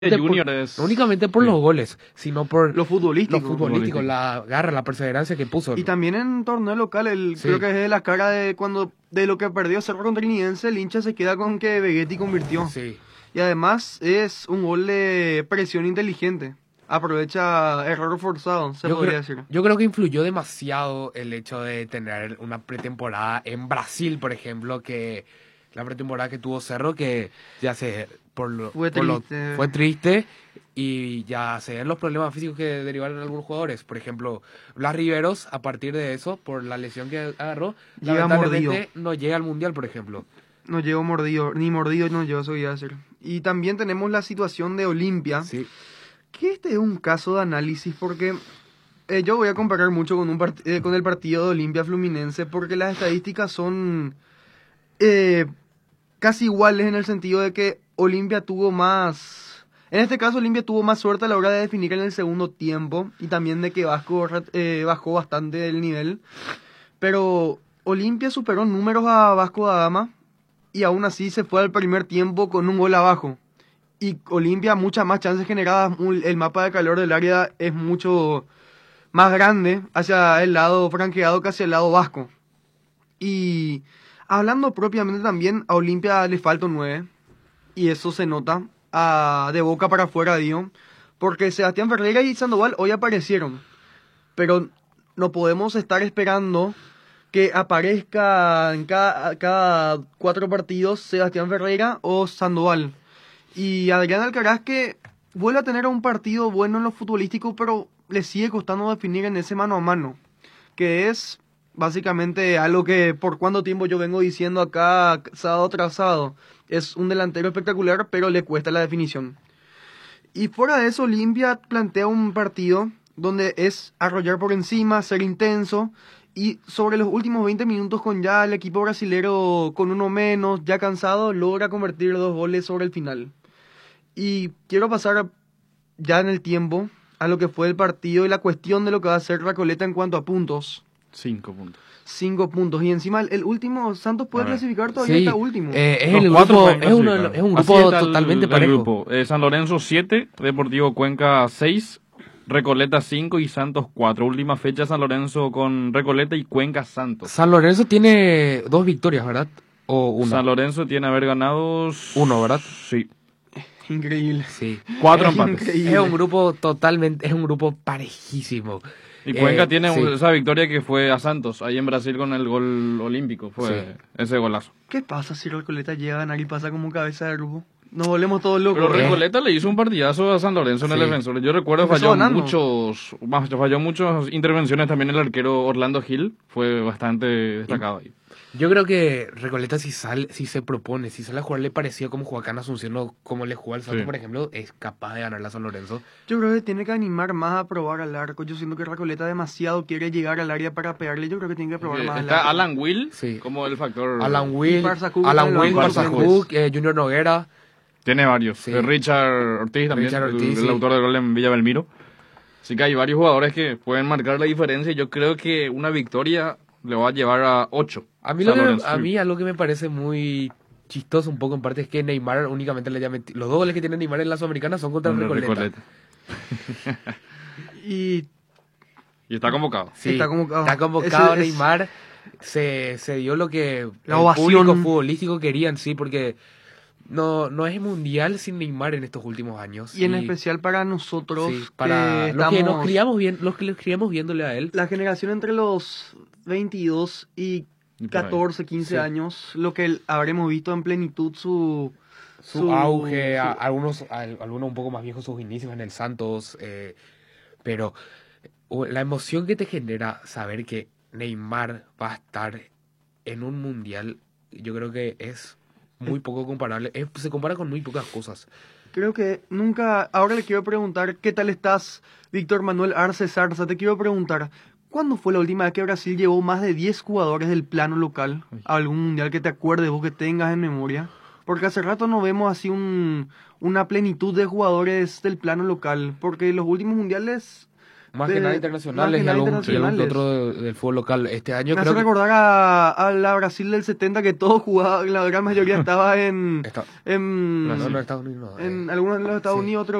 de Junior No únicamente por los goles, sino por Lo futbolístico, la garra, la perseverancia que puso. Y también en torneo local, creo que es de la cara de lo que perdió Cerro contra Trinidense, el hincha se queda con que Vegetti convirtió. Sí. Y además es un gol de presión inteligente. Aprovecha error forzado, podría decir. Yo creo que influyó demasiado el hecho de tener una pretemporada en Brasil, por ejemplo, que la pretemporada que tuvo Cerro, que ya se fue triste y ya se ven los problemas físicos que derivaron en algunos jugadores. Por ejemplo, Blas Riveros, a partir de eso, por la lesión que agarró, lamentablemente no llega al Mundial, por ejemplo. No llegó mordido, ni mordido no llegó, eso iba a decir. Y también tenemos la situación de Olimpia. Sí. Que este es un caso de análisis porque yo voy a comparar mucho con el partido de Olimpia Fluminense porque las estadísticas son casi iguales en el sentido de que Olimpia tuvo más... En este caso Olimpia tuvo más suerte a la hora de definir en el segundo tiempo y también de que Vasco bajó bastante el nivel. Pero Olimpia superó números a Vasco da Gama y aún así se fue al primer tiempo con un gol abajo. Y Olimpia, muchas más chances generadas, el mapa de calor del área es mucho más grande hacia el lado franqueado que hacia el lado vasco. Y hablando propiamente también, a Olimpia le falta un 9, y eso se nota de boca para afuera, digo, porque Sebastián Ferreira y Sandoval hoy aparecieron, pero no podemos estar esperando que aparezca en cada 4 partidos Sebastián Ferreira o Sandoval. Y Adrián Alcaraz, que vuelve a tener un partido bueno en lo futbolístico, pero le sigue costando definir en ese mano a mano, que es básicamente algo que por cuánto tiempo yo vengo diciendo acá sábado tras sábado. Es un delantero espectacular, pero le cuesta la definición. Y fuera de eso, Olimpia plantea un partido donde es arrollar por encima, ser intenso, y sobre los últimos 20 minutos, con ya el equipo brasilero con uno menos, ya cansado, logra convertir 2 goles sobre el final. Y quiero pasar ya en el tiempo a lo que fue el partido y la cuestión de lo que va a hacer Recoleta en cuanto a puntos. 5 puntos. 5 puntos. Y encima el último, Santos puede clasificar todavía, está último. Es un grupo totalmente parejo. San Lorenzo 7, Deportivo Cuenca 6, Recoleta 5 y Santos 4. Última fecha San Lorenzo con Recoleta y Cuenca Santos. San Lorenzo tiene 2 victorias, ¿verdad? ¿O una? San Lorenzo tiene haber ganado 1, ¿verdad? Sí. Increíble. Sí. 4 empates. Es un grupo parejísimo. Y Cuenca tiene esa victoria que fue a Santos, ahí en Brasil con el gol olímpico, fue ese golazo. ¿Qué pasa si Recoleta llega a ganar y pasa como cabeza de grupo? Nos volvemos todos locos. Pero Recoleta le hizo un partidazo a San Lorenzo en el defensor. Yo recuerdo falló muchas intervenciones también el arquero Orlando Gil, fue bastante destacado ahí. Yo creo que Recoleta si se propone, si sale a jugarle parecido como juega acá en Asunción o como le juega al Santos, por ejemplo, es capaz de ganarle a San Lorenzo. Yo creo que tiene que animar más a probar al arco. Yo siento que Recoleta demasiado quiere llegar al área para pegarle. Yo creo que tiene que probar más al arco. Está Alan Will como el factor. Alan Will, Barzakuk, Junior Noguera. Tiene varios. Sí. Richard Ortiz también, el autor del gol en Villa Belmiro. Así que hay varios jugadores que pueden marcar la diferencia y yo creo que una victoria le va a llevar a 8. A mí algo que me parece muy chistoso un poco en parte es que Neymar únicamente le haya metido... Los 2 goles que tiene Neymar en la Sudamericana son contra Recoleta. Y está convocado. Sí, está convocado Neymar. Se dio lo que la el ovación. Público futbolístico querían, sí, porque no es mundial sin Neymar en estos últimos años. Y en especial para nosotros, para los que nos criamos viéndole a él. La generación entre los 22 y 14, 15 años, lo que habremos visto en plenitud su auge, algunos un poco más viejos sus inicios en el Santos, pero la emoción que te genera saber que Neymar va a estar en un mundial, yo creo que es muy poco comparable, se compara con muy pocas cosas. Creo que nunca, ahora le quiero preguntar, ¿qué tal estás, Víctor Manuel Arce Zarza? Te quiero preguntar, ¿cuándo fue la última vez que Brasil llevó más de 10 jugadores del plano local a algún mundial que te acuerdes vos, que tengas en memoria? Porque hace rato no vemos así una plenitud de jugadores del plano local, porque los últimos mundiales Más que nada internacionales y algún otro del fútbol local. Este año me hace recordar a la Brasil del 70 que todos jugaban, la gran mayoría estaba en no, Estados Unidos. En algunos de los Estados Unidos,